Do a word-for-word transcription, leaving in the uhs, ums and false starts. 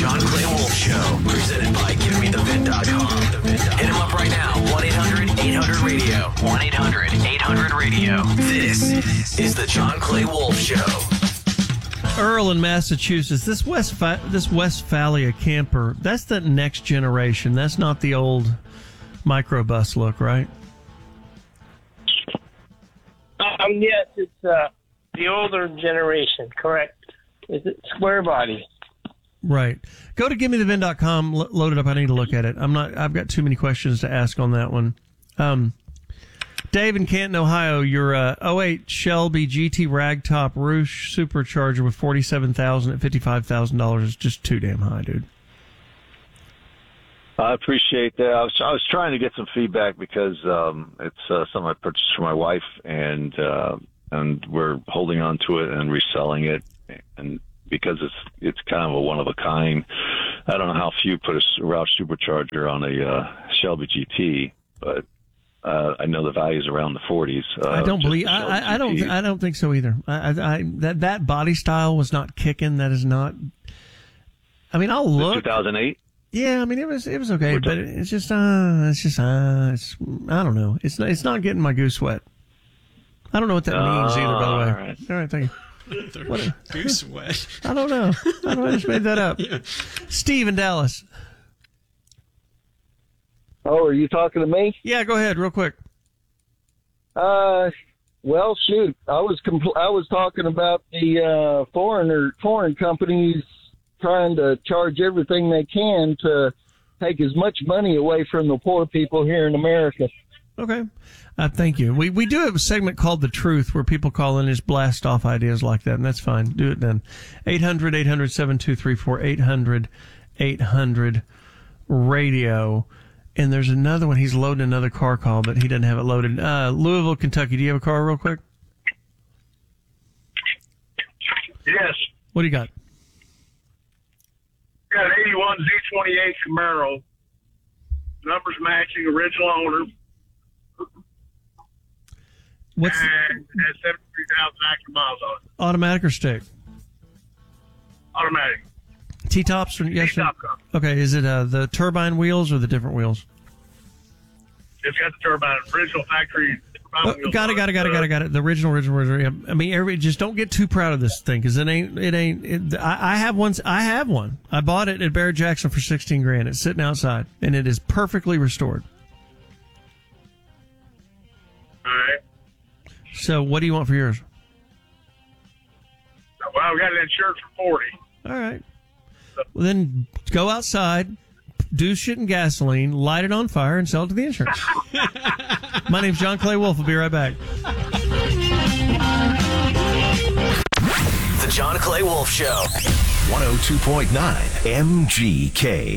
John Clay Wolf Show, presented by Give Me The Vin dot com. Hit him up right now, one eight hundred eight hundred radio. one eight hundred eight hundred radio. This is the John Clay Wolf Show. Earl in Massachusetts, this West this Westphalia camper, that's the next generation. That's not the old microbus look, right? Um, yes, it's uh, the older generation, correct. It's a square body. Right. Go to give me the vin dot com, lo- load it up. I need to look at it. I'm not, I've got too many questions to ask on that one. Um, Dave in Canton, Ohio, your uh, oh eight Shelby G T Ragtop Rouge supercharger with forty-seven thousand dollars at fifty-five thousand dollars is just too damn high, dude. I appreciate that. I was, I was trying to get some feedback because um, it's uh, something I purchased for my wife, and uh, and we're holding on to it and reselling it, and because it's it's kind of a one of a kind. I don't know how few put a Roush supercharger on a uh, Shelby G T, but uh, I know the value is around the forties. Uh, I don't believe. I, I, I don't. I don't think so either. I, I, I that that body style was not kicking. That is not. I mean, I'll look. two thousand eight. Yeah, I mean it was it was okay, but it's just uh, it's just uh, it's I don't know. It's not, it's not getting my goose wet. I don't know what that means uh, either. By the way, all right, all right thank you. What a, goose wet. I don't know. I don't know. I just made that up. Yeah. Steve in Dallas. Oh, are you talking to me? Yeah, go ahead, real quick. Uh, well, shoot, I was compl- I was talking about the uh, foreigner foreign companies trying to charge everything they can to take as much money away from the poor people here in America. Okay. Uh, thank you. We we do have a segment called The Truth where people call in and just blast off ideas like that, and that's fine. Do it then. eight hundred eight hundred seven two three four, eight hundred eight hundred radio. And there's another one. He's loading another car call, but he doesn't have it loaded. Uh, Louisville, Kentucky. Do you have a car real quick? Yes. What do you got? Got an eighty-one Z twenty-eight Camaro. Numbers matching, original owner. What's and has seventy-three thousand active miles on it. Automatic or stick? Automatic. T-tops? Or, yes, T-top car. Okay, is it uh, the turbine wheels or the different wheels? It's got the turbine, original factory. Oh, got it, got it, got it, got it, got it. The original, original, original. I mean, every, just don't get too proud of this thing because it ain't, it ain't. It, I, I have one. I have one. I bought it at Barrett Jackson for sixteen grand. It's sitting outside, and it is perfectly restored. All right. So, what do you want for yours? Well, we got it insured for forty. All right. Well, then go outside, do shit in gasoline, light it on fire, and sell it to the insurance. My name's John Clay Wolf. We'll be right back. The John Clay Wolf Show. one oh two point nine M G K.